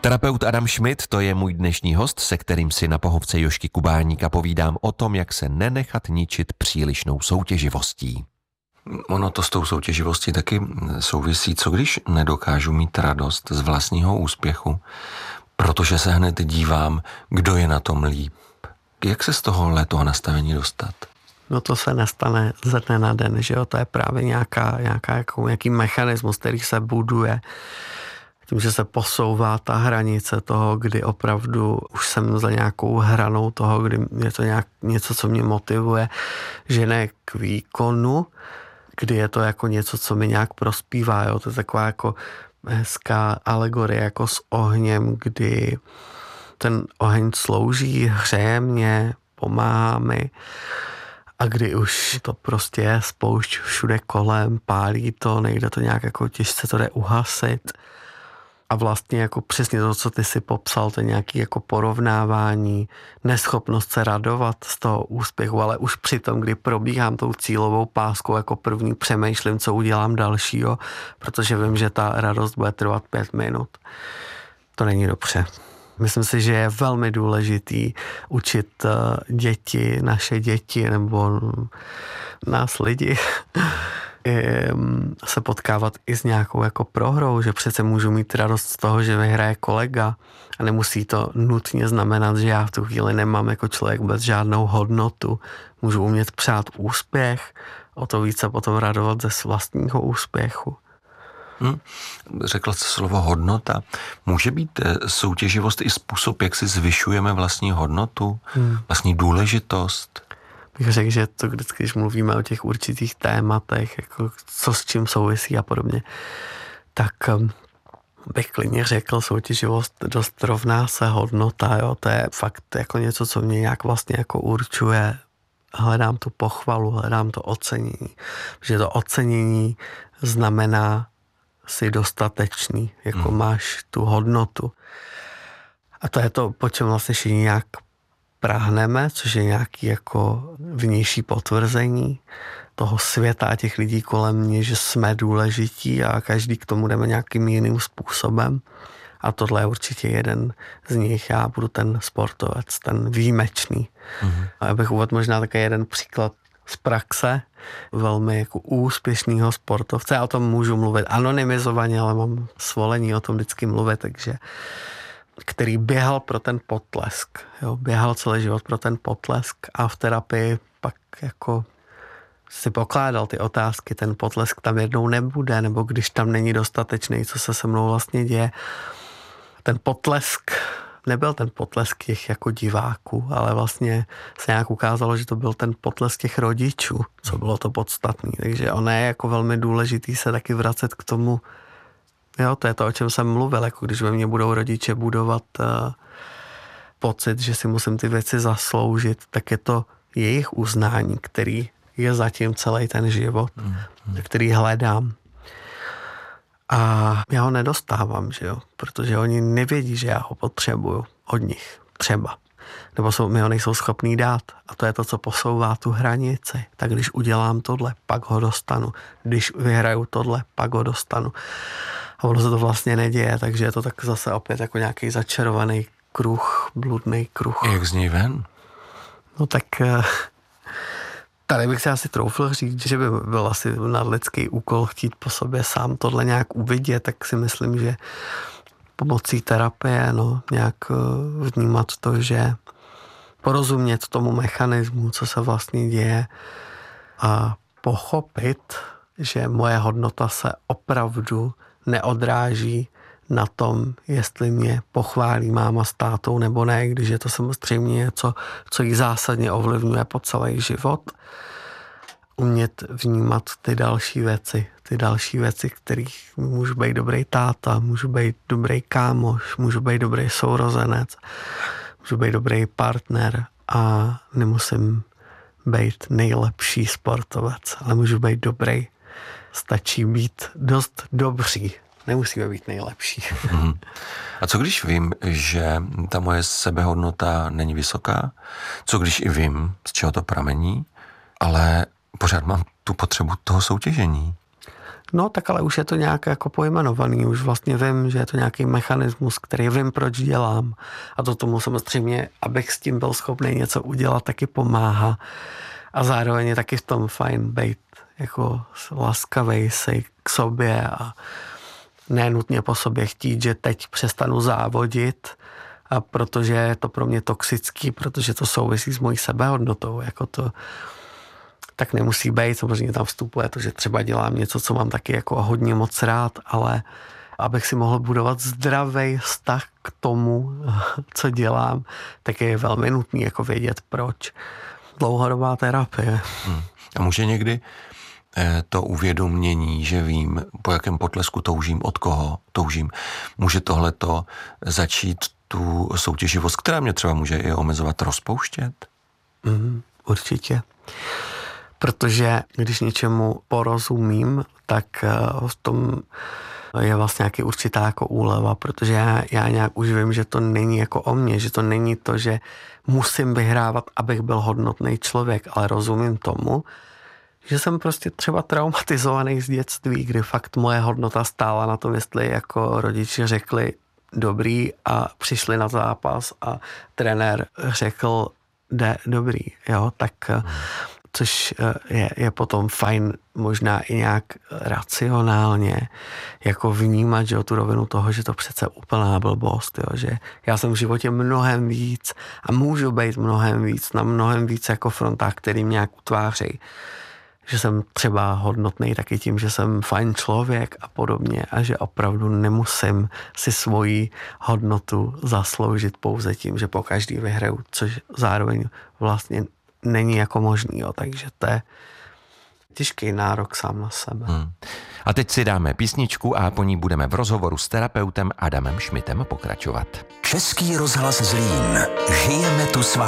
Terapeut Adam Schmidt, to je můj dnešní host, se kterým si na pohovce Jožky Kubáníka povídám o tom, jak se nenechat ničit přílišnou soutěživostí. Ono to s tou soutěživostí taky souvisí. Co když nedokážu mít radost z vlastního úspěchu, protože se hned dívám, kdo je na tom líp. Jak se z toho nastavení dostat? No to se nestane ze dne na den, že jo? To je právě nějaký mechanismus, který se buduje tím, že se posouvá ta hranice toho, kdy opravdu už jsem za nějakou hranou toho, kdy je to něco, co mě motivuje, že ne k výkonu, kdy je to jako něco, co mi nějak prospívá, jo? To je taková jako hezká alegorie jako s ohněm, kdy ten oheň slouží, hřeje mě, pomáhá mi a kdy už to prostě je spoušť všude kolem, pálí to, nejde to nějak jako těžce to jde uhasit. A vlastně jako přesně to, co ty si popsal, to nějaké jako porovnávání, neschopnost se radovat z toho úspěchu, ale už při tom, kdy probíhám tou cílovou páskou, jako první přemýšlím, co udělám dalšího, protože vím, že ta radost bude trvat 5 minut. To není dobře. Myslím si, že je velmi důležitý učit děti, naše děti nebo nás lidi se potkávat i s nějakou jako prohrou, že přece můžu mít radost z toho, že vyhraje kolega a nemusí to nutně znamenat, že já v tu chvíli nemám jako člověk vůbec žádnou hodnotu. Můžu umět přát úspěch, o to více potom radovat ze vlastního úspěchu. Řekl jsi slovo hodnota. Může být soutěživost i způsob, jak si zvyšujeme vlastní hodnotu, vlastní důležitost? Bych řekl, že to vždycky, když mluvíme o těch určitých tématech, jako co s čím souvisí a podobně, tak bych klidně řekl, soutěživost dost rovná se hodnota, jo? To je fakt jako něco, co mě nějak vlastně jako určuje. Hledám tu pochvalu, hledám to ocenění. Protože to ocenění znamená si dostatečný, jako máš tu hodnotu. A to je to, po čem vlastně všichni nějak prahneme, což je nějaký jako vnější potvrzení toho světa a těch lidí kolem mě, že jsme důležití a každý k tomu jdeme nějakým jiným způsobem. A tohle je určitě jeden z nich. Já budu ten sportovec, ten výjimečný. A já bych uvedl možná také jeden příklad z praxe, velmi jako úspěšného sportovce. Já o tom můžu mluvit anonymizovaně, ale mám svolení o tom vždycky mluvit, takže který běhal pro ten potlesk. Jo, běhal celý život pro ten potlesk a v terapii pak jako si pokládal ty otázky, ten potlesk tam jednou nebude, nebo když tam není dostatečný, co se mnou vlastně děje. Ten potlesk nebyl ten potlesk těch jako diváků, ale vlastně se nějak ukázalo, že to byl ten potlesk těch rodičů, co bylo to podstatné. Takže ono je jako velmi důležitý se taky vracet k tomu. Jo, to je to, o čem jsem mluvil, jako když ve mně budou rodiče budovat pocit, že si musím ty věci zasloužit, tak je to jejich uznání, který je zatím celý ten život, který hledám. A já ho nedostávám, že jo, protože oni nevědí, že já ho potřebuju od nich, třeba. Nebo mi ho nejsou schopní dát. A to je to, co posouvá tu hranici. Tak když udělám tohle, pak ho dostanu. Když vyhraju tohle, pak ho dostanu. A ono se to vlastně neděje, takže je to tak zase opět jako nějaký začarovaný kruh, bludný kruh. Jak z něj ven? No tak tady bych si asi troufl říct, že by byl asi nadlidský úkol chtít po sobě sám tohle nějak uvidět, tak si myslím, že pomocí terapie, nějak vnímat to, že porozumět tomu mechanismu, co se vlastně děje a pochopit, že moje hodnota se opravdu neodráží na tom, jestli mě pochválí máma s tátou nebo ne, když je to samozřejmě něco, co jí zásadně ovlivňuje po celý život. Umět vnímat ty další věci, kterých můžu být dobrý táta, můžu být dobrý kámoš, můžu být dobrý sourozenec, můžu být dobrý partner a nemusím být nejlepší sportovec, ale můžu být dobrý. Stačí být dost dobří. Nemusíme být nejlepší. A co když vím, že ta moje sebehodnota není vysoká? Co když i vím, z čeho to pramení, ale pořád mám tu potřebu toho soutěžení? No tak ale už je to nějak jako pojmenovaný, už vlastně vím, že je to nějaký mechanismus, který vím, proč dělám. A to tomu samozřejmě, abych s tím byl schopný něco udělat, taky pomáhá. A zároveň je taky v tom fajn být jako laskavej si k sobě a nenutně po sobě chtít, že teď přestanu závodit, a protože je to pro mě toxický, protože to souvisí s mojí sebehodnotou, jako to tak nemusí být, samozřejmě tam vstupuje to, že třeba dělám něco, co mám taky jako hodně moc rád, ale abych si mohl budovat zdravý vztah k tomu, co dělám, tak je velmi nutný jako vědět proč. Dlouhodobá terapie. A může někdy to uvědomění, že vím, po jakém potlesku toužím, od koho toužím, může tohleto začít tu soutěživost, která mě třeba může i omezovat, rozpouštět? Určitě. Protože když něčemu porozumím, tak v tom je vlastně nějaký určitá jako úleva, protože já nějak už vím, že to není jako o mně, že to není to, že musím vyhrávat, abych byl hodnotný člověk, ale rozumím tomu, že jsem prostě třeba traumatizovaný z dětství, kdy fakt moje hodnota stála na tom, jestli jako rodiče řekli dobrý a přišli na zápas a trenér řekl jde dobrý, jo, tak což je potom fajn možná i nějak racionálně jako vnímat, že tu rovinu toho, že to přece úplná blbost, jo, že já jsem v životě mnohem víc a můžu být mnohem víc na mnohem víc jako frontách, který mě nějak utvářejí. Že jsem třeba hodnotný taky tím, že jsem fajn člověk a podobně a že opravdu nemusím si svoji hodnotu zasloužit pouze tím, že po každý vyhraju, což zároveň vlastně není jako možný, jo. Takže to je těžký nárok sám na sebe. A teď si dáme písničku a po ní budeme v rozhovoru s terapeutem Adamem Šmitem pokračovat. Český rozhlas Zlín. Žijeme tu s vámi.